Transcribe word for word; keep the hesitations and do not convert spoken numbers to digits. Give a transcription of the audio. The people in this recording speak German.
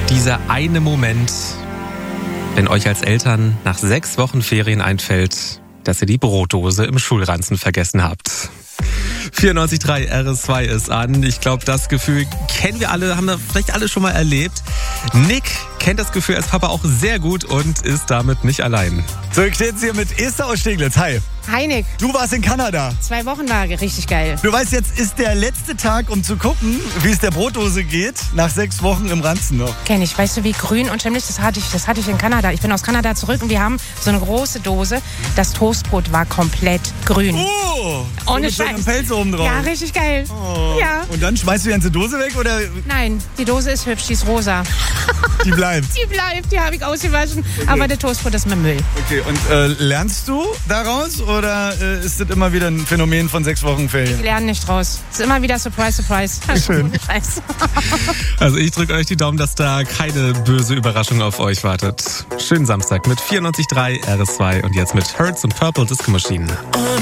Dieser eine Moment, wenn euch als Eltern nach sechs Wochen Ferien einfällt, dass ihr die Brotdose im Schulranzen vergessen habt. vierundneunzig Komma drei R S zwei ist an. Ich glaube, das Gefühl kennen wir alle, haben wir vielleicht alle schon mal erlebt. Nick kennt das Gefühl als Papa auch sehr gut und ist damit nicht allein. So, ich stehe jetzt hier mit Esther aus Steglitz. Hi. Hi Nick. Du warst in Kanada. Zwei Wochen war richtig geil. Du weißt, jetzt ist der letzte Tag, um zu gucken, wie es der Brotdose geht, nach sechs Wochen im Ranzen noch. Kenn ich. Weißt du, wie grün und schimmelig, das hatte ich, das hatte ich in Kanada. Ich bin aus Kanada zurück und wir haben so eine große Dose. Das Toastbrot war komplett grün. Oh! Ohne mit so einem Scheiß. Pelz oben drauf. Ja, richtig geil. Oh. Ja. Und dann schmeißt du die ganze Dose weg oder Nein, die Dose ist hübsch, die ist rosa. die bleibt? Die bleibt, die habe ich ausgewaschen. Okay. Aber der Toastbrot ist mit Müll. Okay, und äh, lernst du daraus oder äh, ist das immer wieder ein Phänomen von sechs Wochen Ferien? Ich lerne nicht draus. Es ist immer wieder Surprise, Surprise. Schön. Scheiß. Also ich drücke euch die Daumen, dass da keine böse Überraschung auf euch wartet. Schönen Samstag mit vierundneunzig Komma drei R S zwei und jetzt mit Hertz und Purple Disco Machine.